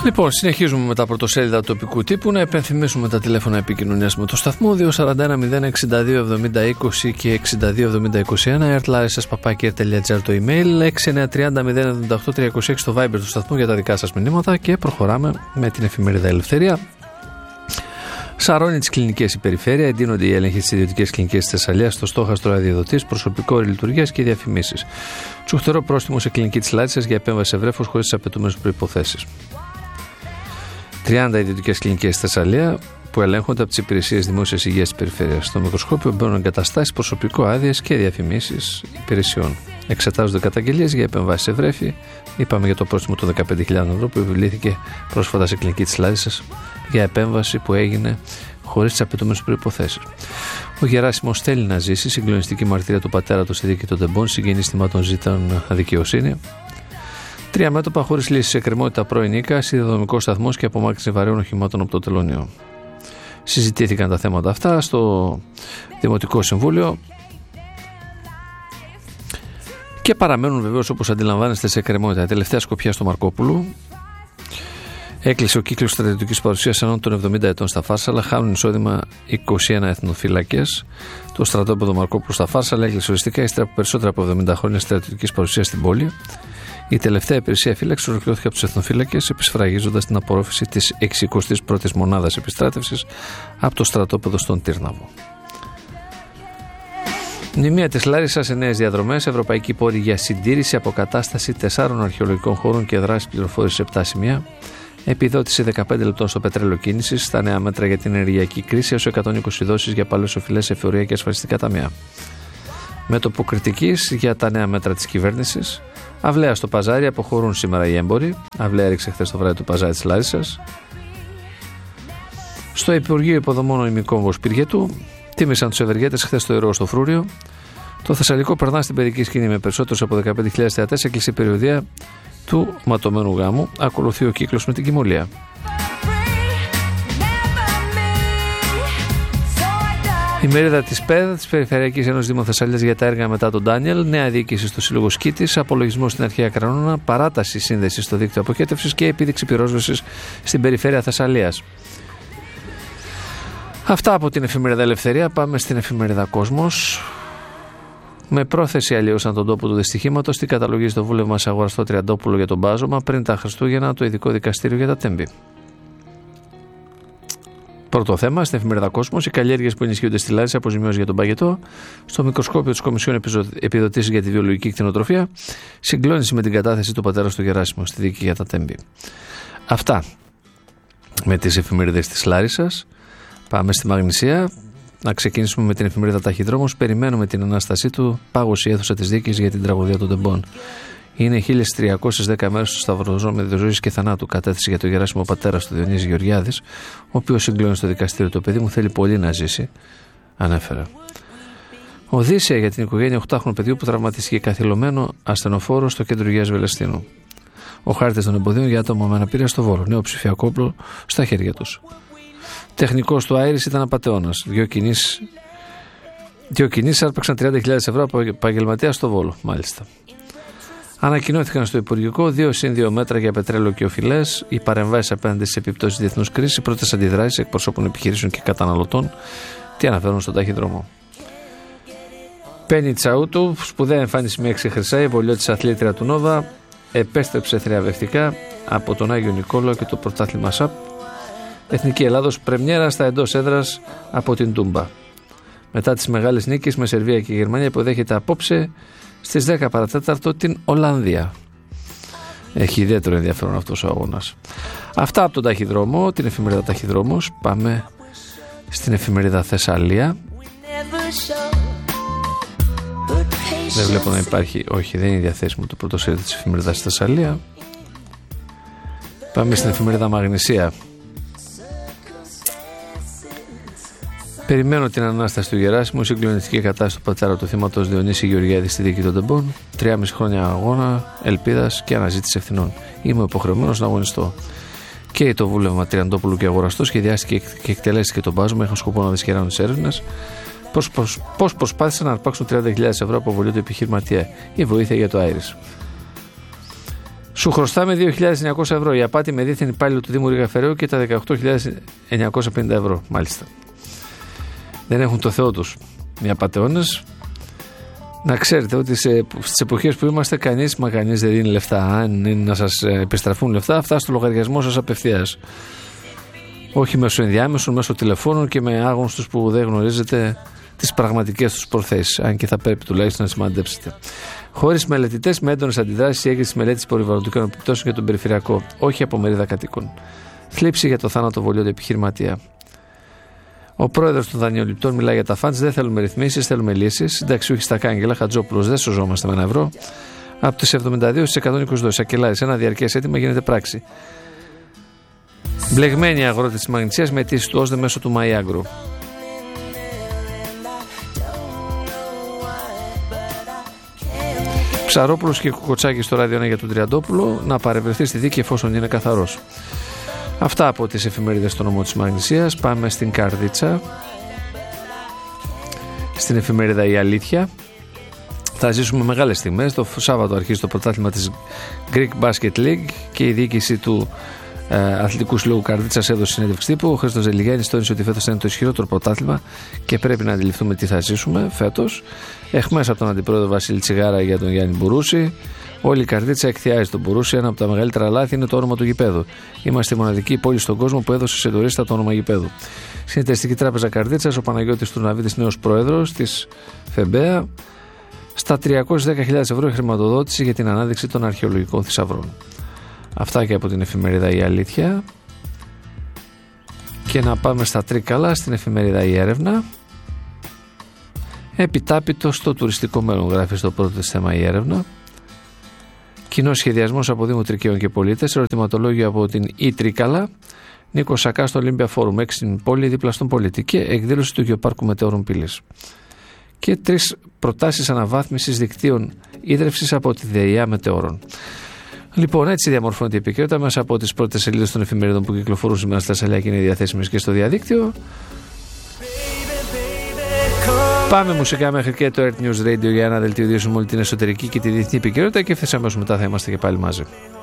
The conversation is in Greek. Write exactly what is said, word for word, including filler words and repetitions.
Λοιπόν, συνεχίζουμε με τα πρωτοσέλιδα τοπικού τύπου. Να επενθυμίσουμε τα τηλέφωνα επικοινωνίας με το σταθμό δύο τέσσερα ένα μηδέν εξήντα δύο εβδομήντα είκοσι και εξήντα δύο εβδομήντα είκοσι ένα, airtlines παπάκι air τελεία τζι άρ το email, έξι εννιά τριάντα μηδέν εβδομήντα οκτώ τριακόσια έξι το Viber του σταθμού για τα δικά σας μηνύματα και προχωράμε με την εφημερίδα Ελευθερία. Σαρώνει τις κλινικές η περιφέρεια, εντείνονται οι έλεγχοι στις ιδιωτικές κλινικές της Θεσσαλίας, στο στόχαστρο αδειοδοτής, προσωπικό λειτουργίας και διαφημίσεις. Τσουχτερό πρόστιμο σε κλινική της Λάρισσας για επέμβαση σε βρέφος χωρίς τις απαιτούμενες προϋποθέσεις. τριάντα ιδιωτικές κλινικές στη Θεσσαλία που ελέγχονται από τις υπηρεσίες δημόσιας υγείας της περιφέρειας. Στο μικροσκόπιο μπαίνουν εγκαταστάσεις, προσωπικό, άδειες και διαφημίσεις υπηρεσιών. Εξετάζονται καταγγελίες για επεμβάσεις σε βρέφη. Είπαμε για το πρόστιμο των δεκαπέντε χιλιάδες ευρώ που επιβλήθηκε πρόσφατα σε κλινική της Λάρισσας για επέμβαση που έγινε χωρίς τις απαιτούμενες προϋποθέσεις. Ο Γεράσιμος θέλει να ζήσει, συγκλονιστική μαρτυρία του πατέρα του στη δίκη των Τεμπών, συγγενείς θυμάτων ζήτων δικαιοσύνη. Τρία μέτωπα χωρίς λύση σε εκκρεμότητα πρώην Ίκα, σιδηροδρομικός σταθμός και απομάκρυνση βαρέων οχημάτων από το τελωνείο. Συζητήθηκαν τα θέματα αυτά στο Δημοτικό Συμβούλιο και παραμένουν βεβαίως, όπως αντιλαμβάνεστε, σε εκκρεμότητα. Τελευταία σκοπιά στο Μαρκόπουλου. Έκλεισε ο κύκλος στρατιωτικής παρουσίας ενών των εβδομήντα ετών στα Φάρσαλα. Χάνουν εισόδημα είκοσι ένα εθνοφύλακες. Το στρατόπεδο Μαρκόπουλου στα Φάρσαλα έκλεισε οριστικά ύστερα από περισσότερα από εβδομήντα χρόνια στρατιωτικής παρουσίας στην πόλη. Η τελευταία υπηρεσία φύλαξης ολοκληρώθηκε από τους εθνοφύλακες, επισφραγίζοντας την απορρόφηση της εξηκοστής πρώτης μονάδας επιστράτευσης από το στρατόπεδο στον Τύρναβο. Μνημεία της Λάρισσας σε νέες διαδρομές, ευρωπαϊκή πόρη για συντήρηση, αποκατάσταση τεσσάρων αρχαιολογικών χώρων και δράση πληροφόρηση σε επτά σημεία. Επιδότηση δεκαπέντε λεπτών στο πετρέλαιο κίνησης, στα νέα μέτρα για την ενεργειακή κρίση, έως εκατόν είκοσι δόσεις για παλαιές οφειλές σε εφορία και ασφαλιστικά ταμεία. Μέτωπο κριτικής για τα νέα μέτρα της κυβέρνησης. Αυλαία στο παζάρι, αποχωρούν σήμερα οι έμποροι. Αυλαία έριξε χθες το βράδυ το παζάρι της Λάρισσας. Στο Υπουργείο Υποδομών ο ημικόμβος Πυργετού. Τίμησαν τους ευεργέτες χθες το ηρώο στο Φρούριο. Το Θεσσαλικό περνά στην παιδική σκηνή με περισσότερους από δεκαπέντε χιλιάδες θεατές. Έκλεισε η περιοδία του ματωμένου γάμου. Ακολουθεί ο κύκλος με την κοιμωλία. Η μερίδα της ΠΕΔ, της Περιφερειακής Ένωσης Δήμων Θεσσαλίας, για τα έργα μετά τον Ντάνιελ, νέα διοίκηση στο Σύλλογο Σκήτης, απολογισμό στην αρχαία Κρανώνα, παράταση σύνδεση στο δίκτυο αποχέτευσης και επίδειξη πυρόσβεσης στην περιφέρεια Θεσσαλίας. Αυτά από την εφημερίδα Ελευθερία. Πάμε στην εφημερίδα Κόσμος. Με πρόθεση αλλοιώσαν τον τόπο του δυστυχήματος, την καταλογή στο βούλευμα σε αγοραστό Τριαντόπουλο για τον μπάζωμα πριν τα Χριστούγεννα, το ειδικό δικαστήριο για τα Τέμπη. Πρώτο θέμα, στην εφημερίδα Κόσμος, οι καλλιέργειες που ενισχύονται στη Λάρισα, αποζημιώσεις για τον παγετό, στο μικροσκόπιο της Κομισιόν Επιδοτήσεις για τη Βιολογική Κτηνοτροφία, συγκλώνηση με την κατάθεση του πατέρα του Γεράσιμου στη δίκη για τα Τέμπη. Αυτά με τις εφημερίδες της Λάρισσας. Πάμε στη Μαγνησία. Να ξεκινήσουμε με την εφημερίδα Ταχυδρόμος. Περιμένουμε την ανάστασή του. Πάγωσε η αίθουσα της δίκης για την τραγωδία των Τεμπών. Είναι χίλιες τριακόσιες δέκα μέρες στο σταυροζώμιο ζωής και θανάτου. Κατέθεση για τον Γεράσιμο πατέρα του Διονύση Γεωργιάδης, ο οποίος συγκλώνει στο δικαστήριο. Το παιδί μου θέλει πολύ να ζήσει, ανέφερε. Οδύσσεια για την οικογένεια οκτάχρονου παιδιού που τραυματίστηκε καθυλωμένο ασθενοφόρο στο κέντρο υγείας Βελεστίνου. Ο χάρτης των εμποδίων για άτομα με αναπηρία στο Βόλο. Νέο ψηφιακό όπλο στα χέρια τους. Τεχνικός του Άιρης ήταν απατεώνας. Δύο κινήσεις, δύο κινήσεις άρπαξαν τριάντα χιλιάδες ευρώ από επαγγελματία στο Βόλο, μάλιστα. Ανακοινώθηκαν στο Υπουργικό δύο συν δύο μέτρα για πετρέλαιο και οφειλές, οι παρεμβάσεις απέναντι στις επιπτώσεις διεθνούς κρίσης, οι πρώτες αντιδράσεις εκπροσώπων επιχειρήσεων και καταναλωτών. Τι αναφέρουν στον Ταχυδρόμο. Πένι Τσαούτου, σπουδαία εμφάνιση με έξι χρυσά, η βολιώτης αθλήτρια του Νόβα, επέστρεψε θριαμβευτικά από τον Άγιο Νικόλαο και το πρωτάθλημα ΣΑΠ. Εθνική Ελλάδος πρεμιέρα στα εντός έδρας από την Τούμπα. Μετά τις μεγάλες νίκες με Σερβία και Γερμανία, υποδέχεται απόψε στις δέκα παρατέταρτο την Ολλανδία. Έχει ιδιαίτερο ενδιαφέρον αυτός ο αγώνας. Αυτά από τον Ταχυδρόμο, την εφημερίδα Ταχυδρόμος. Πάμε στην εφημερίδα Θεσσαλία. Δεν βλέπω να υπάρχει, όχι, δεν είναι διαθέσιμο το πρωτοσέλιδο της εφημερίδας Θεσσαλία. Πάμε στην εφημερίδα Μαγνησία. Περιμένω την ανάσταση του Γεράσιμου, συγκλονιστική κατάσταση του πατέρα του θύματος Διονύση Γεωργιάδη στη δίκη των Τεμπών. Τρία χρόνια αγώνα, ελπίδας και αναζήτηση ευθυνών. Είμαι υποχρεωμένος να αγωνιστώ. Και το βούλευμα Τριαντόπουλου και Αγοραστό σχεδιάστηκε και εκτελέστηκε τον μπάζωμα. Είχαν σκοπό να δυσκεράνουν τις έρευνες. Πώς πως, πως προσπάθησαν να αρπάξουν τριάντα χιλιάδες ευρώ από βολή του επιχειρηματία. Η βοήθεια για το Άιρις. Σου χρωστάμε δύο χιλιάδες εννιακόσια ευρώ. Η απάτη με δίθεν υπάλληλο του Δήμου Ρίγα Φεραίου και τα δεκαοκτώ χιλιάδες εννιακόσια πενήντα ευρώ. Μάλιστα. Δεν έχουν το Θεό τους οι απατεώνες. Να ξέρετε ότι σε, στις εποχές που είμαστε, κανείς μα κανείς δεν δίνει λεφτά. Αν είναι να σας επιστραφούν λεφτά, αυτά στο λογαριασμό σας απευθείας. Όχι μέσω ενδιάμεσων, μέσω τηλεφώνων και με άγνωστους που δεν γνωρίζετε τις πραγματικές τους προθέσεις. Αν και θα πρέπει τουλάχιστον να σημαντέψετε. Χωρίς μελετητές με έντονες αντιδράσεις, η έγκριση μελέτης περιβαλλοντικών επιπτώσεων για τον περιφερειακό, όχι από μερίδα κατοίκων. Θλίψη για το θάνατο βολιώδη επιχειρηματία. Ο πρόεδρος των δανειοληπτών μιλάει για τα φαντς. Δεν θέλουμε ρυθμίσεις, θέλουμε λύσεις. Συνταξιούχοι στα κάγκελα, Χατζόπουλος, δεν σωζόμαστε με ένα ευρώ. Από τις εβδομήντα δύο στις εκατόν είκοσι δύο Σακελάρης, ένα διαρκές αίτημα γίνεται πράξη. Μπλεγμένοι αγρότες της Μαγνησίας με αιτήσεις του ΟΣΔΕ μέσω του Μαϊάγκρου. Ψαρόπουλος και Κουκοτσάκη στο ραδιόνα για τον Τριαντόπουλο να παρευρεθεί στη δίκη εφόσον είναι καθαρός. Αυτά από τις εφημερίδες στο νομό της Μαγνησίας. Πάμε στην Καρδίτσα, στην εφημερίδα Η Αλήθεια. Θα ζήσουμε μεγάλες στιγμές. Το Σάββατο αρχίζει το πρωτάθλημα της Greek Basket League και η διοίκηση του ε, Αθλητικού Συλλόγου Καρδίτσας έδωσε συνέντευξη τύπου. Ο Χρήστος Ζελιγιάννης τόνισε ότι φέτος είναι το ισχυρότερο πρωτάθλημα και πρέπει να αντιληφθούμε τι θα ζήσουμε φέτος. Εχμές από τον Αντιπρόεδρο Βασίλη Τσιγάρα για τον Γιάννη Μπουρούση. Όλη η Καρδίτσα εκθιάζει τον Μπουρούση. Ένα από τα μεγαλύτερα λάθη είναι το όνομα του γηπέδου. Είμαστε η μοναδική πόλη στον κόσμο που έδωσε σε τουρίστα το όνομα γηπέδου. Συνεταιριστική Τράπεζα Καρδίτσας, ο Παναγιώτης Τουρναβίτης, νέος πρόεδρος της ΦΕΜΠΕΑ. Στα τριακόσιες δέκα χιλιάδες ευρώ η χρηματοδότηση για την ανάδειξη των αρχαιολογικών θησαυρών. Αυτά και από την εφημερίδα Η Αλήθεια. Και να πάμε στα Τρίκαλα, στην εφημερίδα Η Έρευνα. Επιτάπητο στο τουριστικό μέλλον, γράφει στο πρώτο της θέμα Η Έρευνα. Κοινός σχεδιασμός από Δήμο Τρικαίων και πολίτες. Ερωτηματολόγιο από την Η Τρίκαλα. Νίκος Σακά στο Olympia Forum, έξι πόλη δίπλα στον πολίτη. Και εκδήλωση του Γεωπάρκου Μετεώρων Πύλης. Και τρεις προτάσεις αναβάθμισης δικτύων ίδρυυσης από τη ΔΕΙΑ Μετεώρων. Λοιπόν, έτσι διαμορφώνεται η επικαιρότητα μέσα από τις πρώτες σελίδες των εφημερίδων που κυκλοφορούν σήμερα στα Σαλιά και είναι διαθέσιμες και στο διαδίκτυο. Πάμε μουσικά μέχρι και το Earth News Radio για ένα δελτίο ειδήσεων με όλη την εσωτερική και τη διεθνή επικαιρότητα και ευθέως αμέσως μετά θα είμαστε και πάλι μαζί.